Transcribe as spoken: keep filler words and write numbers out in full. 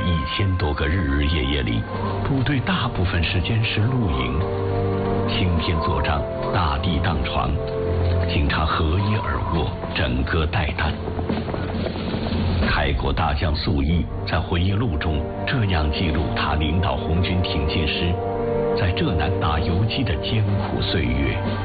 一千多个日日夜夜里，部队大部分时间是露营，青天作帐，大地当床，经常合衣而卧，枕戈待旦。开国大将粟裕在回忆录中这样记录他领导红军挺进时在浙南打游击的艰苦岁月。